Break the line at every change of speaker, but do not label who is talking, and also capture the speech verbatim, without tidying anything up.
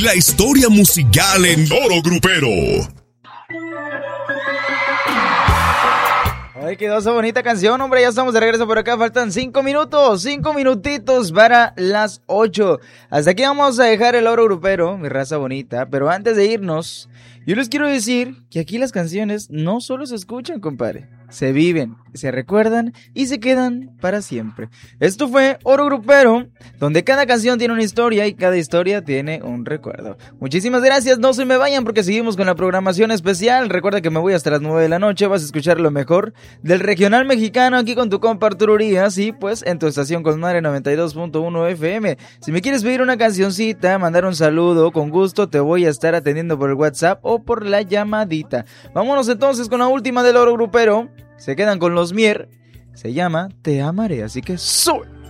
la historia musical en Oro Grupero.
Ay, quedó esa bonita canción, hombre, ya estamos de regreso por acá, faltan cinco minutos, cinco minutitos para las ocho. Hasta aquí vamos a dejar el Oro Grupero, mi raza bonita, pero antes de irnos, yo les quiero decir que aquí las canciones no solo se escuchan, compadre, se viven, se recuerdan y se quedan para siempre. Esto fue Oro Grupero, donde cada canción tiene una historia y cada historia tiene un recuerdo. Muchísimas gracias, no se me vayan porque seguimos con la programación especial. Recuerda que me voy hasta las nueve de la noche, vas a escuchar lo mejor del regional mexicano aquí con tu compa Arturo Urias y pues en tu estación con Madre noventa y dos punto uno F M. Si me quieres pedir una cancioncita, mandar un saludo, con gusto te voy a estar atendiendo por el WhatsApp o por la llamadita. Vámonos entonces con la última del Oro Grupero. Se quedan con los Mier. Se llama Te Amaré, así que sube.